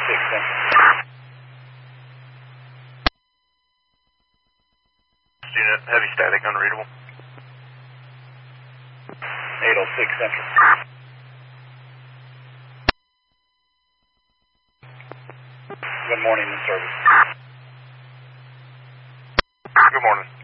Central. Unit, heavy static, unreadable. 806 Central. Good morning, in service. Good morning.